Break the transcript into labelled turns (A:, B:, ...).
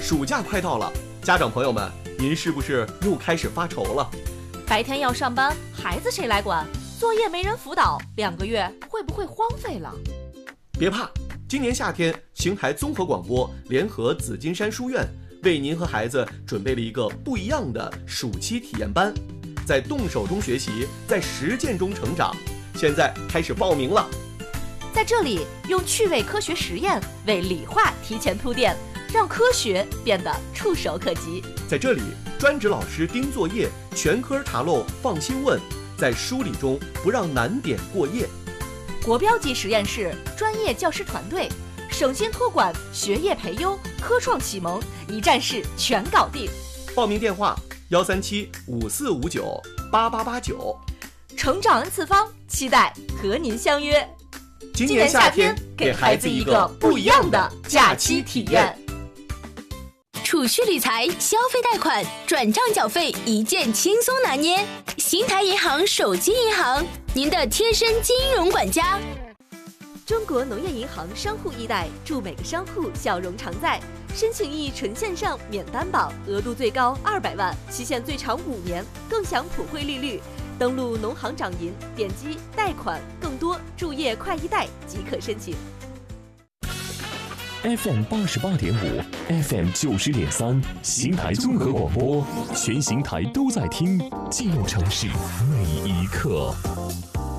A: 暑假快到了，家长朋友们，您是不是又开始发愁了？
B: 白天要上班，孩子谁来管？作业没人辅导，2个月会不会荒废了？
A: 别怕，今年夏天，邢台综合广播联合紫金山书院为您和孩子准备了一个不一样的暑期体验班，在动手中学习，在实践中成长。现在开始报名了。
B: 在这里，用趣味科学实验为理化提前铺垫，让科学变得触手可及。
A: 在这里，专职老师盯作业，全科查漏放心问，在梳理中不让难点过夜。
B: 国标级实验室，专业教师团队，省心托管，学业培优，科创启蒙，一站式全搞定。
A: 报名电话13754598889。
B: 成长 N 次方，期待和您相约。
A: 今年夏天，给孩子一个不一样的假期体验。
C: 储蓄理财、消费贷款、转账缴费一键轻松拿捏。邢台银行手机银行，您的贴身金融管家。
B: 中国农业银行商户易贷，祝每个商户笑容常在。申请易纯线上免担保，额度最高200万，期限最长5年，更享普惠利率。登录农行掌银，点击贷款，更多注业快易贷即可申请。
D: FM 88.5 ，FM 90.3，邢台综合广播，全邢台都在听，记录城市每一刻。